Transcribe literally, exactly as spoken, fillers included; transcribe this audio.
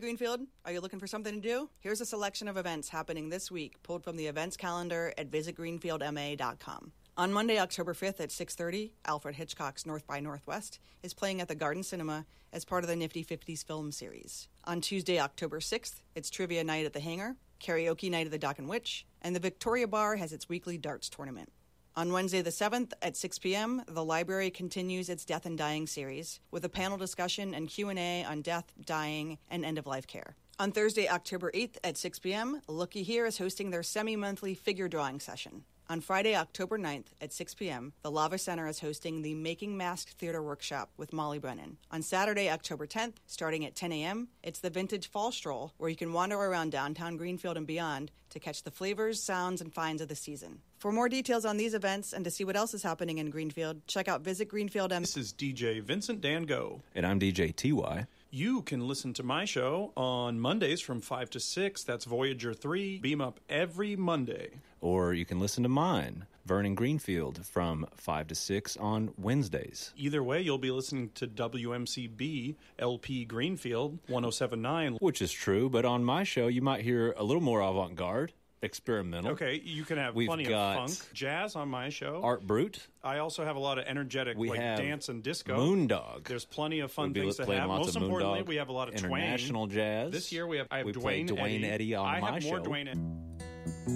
Greenfield, are you looking for something to do? Here's a selection of events happening this week, pulled from the events calendar at visit greenfield m a dot com. On Monday, October fifth at six thirty, Alfred Hitchcock's North by Northwest is playing at the Garden Cinema as part of the Nifty fifties film series. On Tuesday, October sixth, it's Trivia Night at the Hangar, Karaoke Night at the Dock and Witch, and the Victoria Bar has its weekly darts tournament. On Wednesday the seventh at six p.m., the library continues its Death and Dying series with a panel discussion and Q and A on death, dying, and end-of-life care. On Thursday, October eighth at six p.m., Looky Here is hosting their semi-monthly figure drawing session. On Friday, October ninth at six p.m., the Lava Center is hosting the Making Masked Theater Workshop with Molly Brennan. On Saturday, October tenth, starting at ten a.m., it's the Vintage Fall Stroll, where you can wander around downtown Greenfield and beyond to catch the flavors, sounds, and finds of the season. For more details on these events and to see what else is happening in Greenfield, check out Visit Greenfield. M- this is D J Vincent Dan Go. And I'm D J T Y. You can listen to my show on Mondays from five to six. That's Voyager three. Beam up every Monday. Or you can listen to mine, Vernon Greenfield, from five to six on Wednesdays. Either way, you'll be listening to W M C B L P Greenfield one oh seven point nine. Which is true, but on my show, you might hear a little more avant-garde. Experimental. Okay, you can have We've plenty got of funk, jazz on my show. Art Brut. I also have a lot of energetic we like have dance and disco. Moondog. There's plenty of fun we'll things to have. Most importantly, we have a lot of international twang. jazz. This year we have I have we Dwayne Dwayne Eddy. Eddy on I my have more show. Dwayne Eddy.